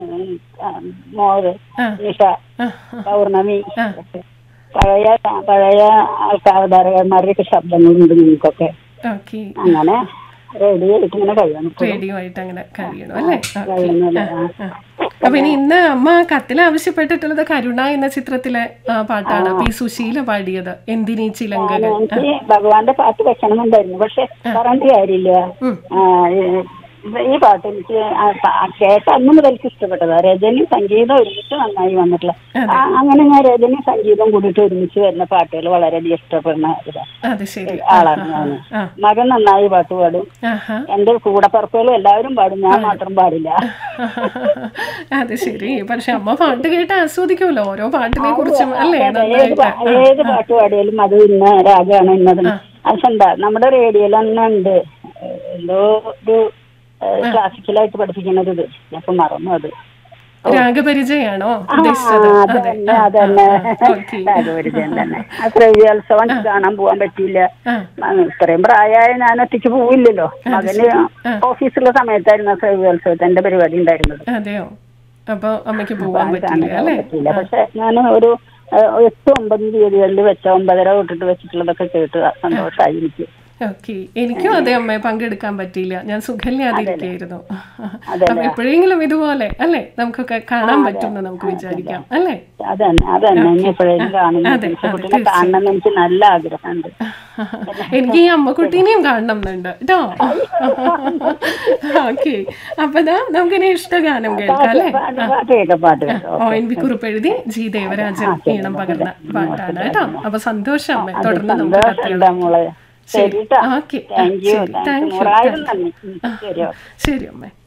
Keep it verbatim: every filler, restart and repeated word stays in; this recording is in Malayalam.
ഉം, ആ, മോര്, ആ നിഷ, ആ പൗർണമി, ആ പഴയ പഴയ ആൾക്കാർ അവതാരകന്മാരുടെയൊക്കെ ശബ്ദങ്ങളുണ്ട് നിങ്ങൾക്കൊക്കെ. ഓക്കെ. അങ്ങനെ റേഡിയോ ആയിട്ട് ഇങ്ങനെ കഴിയണം ഇപ്പോഴും. റേഡിയോ ആയിട്ട് അങ്ങനെ ആ കഴിയണം ആ, അല്ലേ? ഓക്കെ. കഴിയുന്നില്ല. ആ ആ ആ അപ്പൊ പിന്നെ ഇനി ഇന്ന് അമ്മ കത്തിൽ ആവശ്യപ്പെട്ടിട്ടുള്ളത് കരുണ എന്ന ചിത്രത്തിലെ ആ, ആ പാട്ടാണ് പി സുശീല പാടിയത്, എന്തിനീ ഞാൻ ചിലങ്കകൾ. ആ എനിക്ക് ഭഗവാന്റെ പാട്ട് വെക്കണമെന്നുണ്ടായിരുന്നു, പക്ഷെ ആ പറഞ്ഞിട്ട് കാര്യമില്ല. ഉം. ആ, ഈ ഈ പാട്ട് എനിക്ക് ആ പ- ആ കേട്ട അന്ന് മുതൽ എനിക്ക് ഇഷ്ടപ്പെട്ടതാ. രജനി സംഗീതം ഒരുമിച്ച് നന്നായി വന്നിട്ടുള്ള ആ, അതെ. അങ്ങനെ ഞാൻ രജനി സംഗീതം കൂടിയിട്ട് ഒരുമിച്ച് വരുന്ന പാട്ടുകൾ വളരെയധികം ഇഷ്ടപ്പെടുന്ന ഇതാ അത് ശരി. ആ ഹാ ആളാണ് ഹാ. ഞാൻ. ആ മകൻ നന്നായി പാട്ട് പാടും, ആഹാ. എന്റെ കൂടപ്പറപ്പുകളും എല്ലാവരും പാടും, ഞാൻ പാടും. മാത്രം പാടില്ല. അത് ശരി. പക്ഷെ അമ്മ പാട്ട് കേട്ട് ആസ്വദിക്കുമല്ലോ ഓരോ പാട്ടിനെ അത് കുറിച്ചും അല്ലേ? അതെ അതെ, ഏത് നന്നായിട്ട്. പാ- ആ ഏത് ആ പാട്ട് പാടിയാലും അത് ഇന്ന രാഗമാണ് ഇന്നതെന്ന് ആ അതെന്താ നമ്മുടെ റേഡിയോയിൽ തന്നെ ഉണ്ട്. ഏഹ് എന്തോ ഒരു ആ ക്ലാസിക്കലായിട്ട് പഠിപ്പിക്കുന്നത് ഇത് ഞാൻ മറന്നു അത്. ഓ രാഗപരിചയാണോ ആ ഉദ്ദേശിച്ചത്? അതെ. അതന്നെ ആ ആ അതന്നെ, ആ ഓക്കെ. രാഘവരിജയൻ തന്നെ. ആ ശ്രവ്യോത്സവം ആ കാണാൻ പോകാൻ പറ്റിയില്ല. ആ ആ, ഇത്രയും പ്രായമായ ഞാൻ ഒറ്റയ്ക്ക് പോവില്ലല്ലോ. അത് മകന് ശരി. ആ ഓഫീസുള്ള സമയത്തായിരുന്നു ആ ശ്രവ്യോത്സവത്തിന്റെ പരിപാടി ഉണ്ടായിരുന്നത്. അതെയോ? അപ്പൊ അമ്മയ്ക്ക് അപ്പൊ പോവാൻ അത് പറ്റിയില്ല കാണാൻ അല്ലേ? പറ്റിയില്ല. ആ പക്ഷെ ഞാൻ ഒരു ഏഹ്, എട്ട് ഒമ്പത് തീയതികളിൽ വെച്ച ഒമ്പതര തൊട്ടിട്ട് വെച്ചിട്ടുള്ളതൊക്കെ കേട്ട് സന്തോഷമായി എനിക്ക്. ഓക്കെ. എനിക്കും അതെ അമ്മേ, പങ്കെടുക്കാൻ പറ്റിയില്ല, ഞാൻ അതല്ലേ സുഖമില്ലാതിരിക്കുകയായിരുന്നു. അപ്പൊ അതല്ലേ എപ്പോഴെങ്കിലും ഇതുപോലെ അല്ലേ നമുക്കൊക്കെ ആ കാണാൻ അതെ പറ്റുമെന്ന് നമുക്ക് ആ, അതെ വിചാരിക്കാം അല്ലേ? അതന്നെ അതന്നെ ഇനി ഓക്കെ. ആ എപ്പോഴേലും കാണുന്നു. അതെ അതെ കുട്ടീനെ കാണണമെന്ന് തീർച്ചയായിട്ടും. എനിക്ക് നല്ല ആഗ്രഹമുണ്ട്. എനിക്ക് ഈ പിന്നെ അമ്മക്കുട്ടീനെയും കാണണം എന്നുണ്ട് കേട്ടോ. ഓക്കെ. അപ്പൊ ഇതാ നമുക്കിനി ഇഷ്ടഗാനം കേൾക്കാം പാട്ട് അല്ലേ? പാട്ട് ആ പാട്ട് കേൾക്കാം പാട്ട് ആ കേൾക്കാം. O okay N V okay. കുറിപ്പ് എഴുതി ജി അതെ ദേവരാജൻ ആ ശരി ഈണം അതെ അതെ. പകർന്ന പാട്ടാണ് ഓർത്തിട്ട് കേട്ടോ. അതന്നെ. അപ്പൊ സന്തോഷം ആ അമ്മേ, അതെ തുടർന്ന് നമുക്ക് സന്തോഷം കത്തുകൾ എന്താ അയക്കാം. മോളെ. ശരി. ശരി ട്ടാ. ഓക്കെ. ആ താങ്ക് യു ശരി. താങ്ക്സ് താങ്ക് യു നൂറായിരം താങ്ക് യു. നന്ദി. ഉം, ആ ശരി ആ ഓക്കെ. ശരി അമ്മേ.